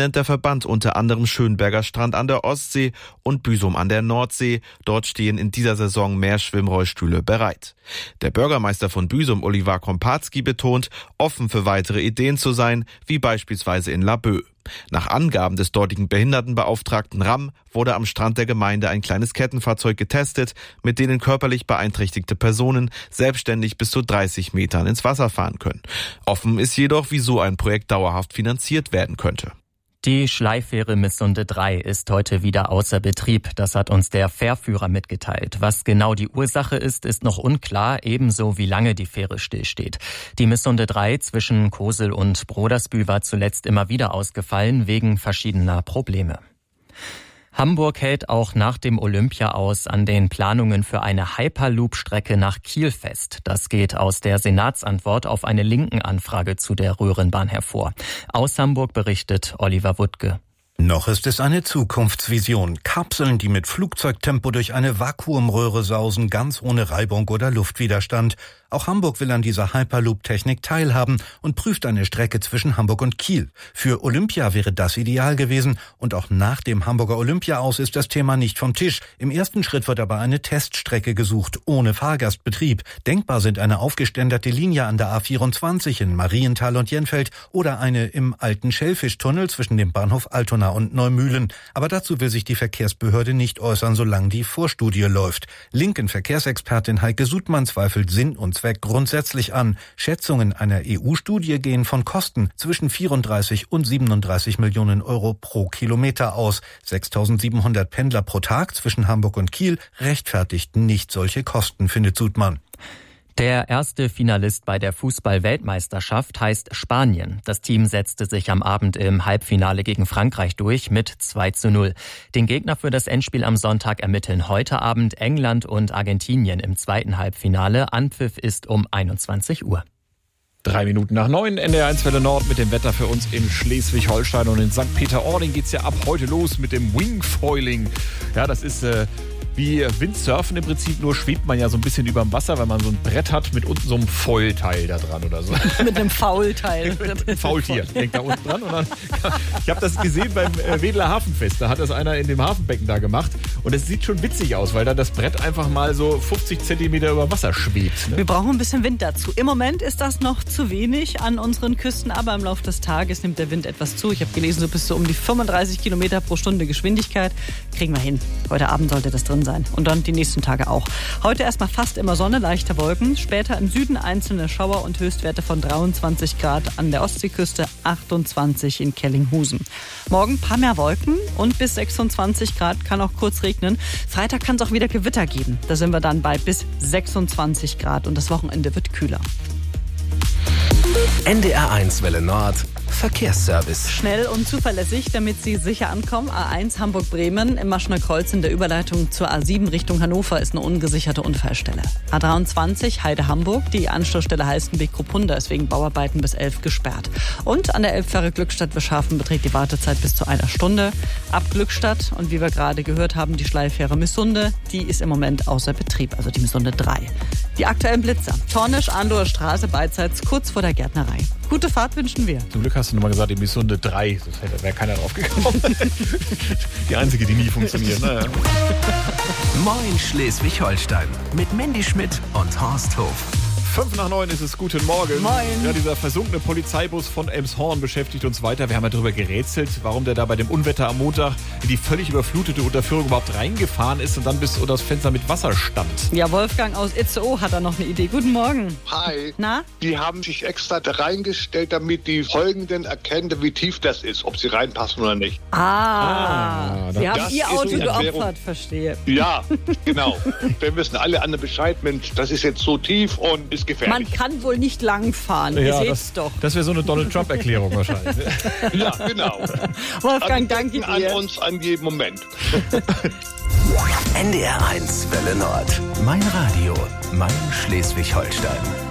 nennt der Verband unter anderem Schönberger Strand an der Ostsee und Büsum an der Nordsee. Dort stehen in dieser Saison mehr Schwimmrollstühle bereit. Der Bürgermeister von Büsum, Oliver Kompatski, betont, offen für weitere Ideen zu sein, wie beispielsweise in Laboe. Nach Angaben des dortigen Behindertenbeauftragten Ramm wurde am Strand der Gemeinde ein kleines Kettenfahrzeug getestet, mit denen körperlich beeinträchtigte Personen selbstständig bis zu 30 Metern ins Wasser fahren können. Offen ist jedoch, wie so ein Projekt dauerhaft finanziert werden könnte. Die Schleifähre Missunde 3 ist heute wieder außer Betrieb. Das hat uns der Fährführer mitgeteilt. Was genau die Ursache ist, ist noch unklar, ebenso wie lange die Fähre stillsteht. Die Missunde 3 zwischen Kosel und Brodersbü war zuletzt immer wieder ausgefallen wegen verschiedener Probleme. Hamburg hält auch nach dem Olympia aus an den Planungen für eine Hyperloop-Strecke nach Kiel fest. Das geht aus der Senatsantwort auf eine Linken-Anfrage zu der Röhrenbahn hervor. Aus Hamburg berichtet Oliver Wuttke. Noch ist es eine Zukunftsvision. Kapseln, die mit Flugzeugtempo durch eine Vakuumröhre sausen, ganz ohne Reibung oder Luftwiderstand. Auch Hamburg will an dieser Hyperloop-Technik teilhaben und prüft eine Strecke zwischen Hamburg und Kiel. Für Olympia wäre das ideal gewesen und auch nach dem Hamburger Olympia aus ist das Thema nicht vom Tisch. Im ersten Schritt wird aber eine Teststrecke gesucht, ohne Fahrgastbetrieb. Denkbar sind eine aufgeständerte Linie an der A24 in Marienthal und Jenfeld oder eine im alten Schellfischtunnel zwischen dem Bahnhof Altona und Neumühlen. Aber dazu will sich die Verkehrsbehörde nicht äußern, solange die Vorstudie läuft. Linken Verkehrsexpertin Heike Sudmann zweifelt Sinn und Zweck grundsätzlich an. Schätzungen einer EU-Studie gehen von Kosten zwischen 34 und 37 Millionen Euro pro Kilometer aus. 6.700 Pendler pro Tag zwischen Hamburg und Kiel rechtfertigten nicht solche Kosten, findet Sudmann. Der erste Finalist bei der Fußball-Weltmeisterschaft heißt Spanien. Das Team setzte sich am Abend im Halbfinale gegen Frankreich durch mit 2:0. Den Gegner für das Endspiel am Sonntag ermitteln heute Abend England und Argentinien im zweiten Halbfinale. Anpfiff ist um 21 Uhr. 3 Minuten nach 9, NDR1 Welle Nord mit dem Wetter für uns in Schleswig-Holstein. Und in St. Peter-Ording geht's ja ab heute los mit dem Wingfoiling. Ja, das ist wie Windsurfen im Prinzip, nur schwebt man ja so ein bisschen über dem Wasser, weil man so ein Brett hat mit unten so einem Foilteil da dran oder so. Mit einem Faulteil. Ein Faultier hängt da unten dran. Und dann, ich habe das gesehen beim Wedler Hafenfest, da hat das einer in dem Hafenbecken da gemacht und es sieht schon witzig aus, weil dann das Brett einfach mal so 50 Zentimeter über Wasser schwebt. Ne? Wir brauchen ein bisschen Wind dazu. Im Moment ist das noch zu wenig an unseren Küsten, aber im Laufe des Tages nimmt der Wind etwas zu. Ich habe gelesen, so bis so um die 35 Kilometer pro Stunde Geschwindigkeit. Kriegen wir hin. Heute Abend sollte das drin sein. Und dann die nächsten Tage auch. Heute erstmal fast immer Sonne, leichte Wolken. Später im Süden einzelne Schauer und Höchstwerte von 23 Grad an der Ostseeküste, 28 in Kellinghusen. Morgen ein paar mehr Wolken und bis 26 Grad, kann auch kurz regnen. Freitag kann es auch wieder Gewitter geben. Da sind wir dann bei bis 26 Grad und das Wochenende wird kühler. NDR1 Welle Nord Verkehrsservice. Schnell und zuverlässig, damit Sie sicher ankommen. A1 Hamburg-Bremen im Maschner Kreuz in der Überleitung zur A7 Richtung Hannover ist eine ungesicherte Unfallstelle. A23 Heide-Hamburg, die Anschlussstelle Heißenbeek-Kruppunda ist wegen Bauarbeiten bis 11 gesperrt. Und an der Elbfähre Glückstadt-Wischhafen beträgt die Wartezeit bis zu 1 Stunde. Ab Glückstadt und wie wir gerade gehört haben, die Schleifähre Missunde, die ist im Moment außer Betrieb, also die Missunde 3. Die aktuellen Blitzer. Tornisch, Arndower Straße, beidseits kurz vor der Gärtnerei. Gute Fahrt wünschen wir. Zum Glück hast du nochmal gesagt, die Missunde 3. Da wäre keiner drauf gekommen. Die einzige, die nie funktioniert. Naja. Moin Schleswig-Holstein mit Mandy Schmidt und Horst Hof. 5 nach 9 ist es. Guten Morgen. Moin. Ja, dieser versunkene Polizeibus von Elmshorn beschäftigt uns weiter. Wir haben ja darüber gerätselt, warum der da bei dem Unwetter am Montag in die völlig überflutete Unterführung überhaupt reingefahren ist und dann bis unter das Fenster mit Wasser stand. Ja, Wolfgang aus Itzehoe hat da noch eine Idee. Guten Morgen. Hi. Na? Die haben sich extra da reingestellt, damit die Folgenden erkennen, wie tief das ist, ob sie reinpassen oder nicht. Sie haben das ihr ist Auto eine geopfert, Erklärung. Verstehe. Ja, genau. Wir wissen alle anderen Bescheid, Mensch, das ist jetzt so tief und ist gefährlich. Man kann wohl nicht lang fahren. Ihr seht's doch. Das wäre so eine Donald Trump-Erklärung wahrscheinlich. Ja, genau. Wolfgang, danke denken dir. an uns an jedem Moment. NDR1 Welle Nord. Mein Radio, mein Schleswig-Holstein.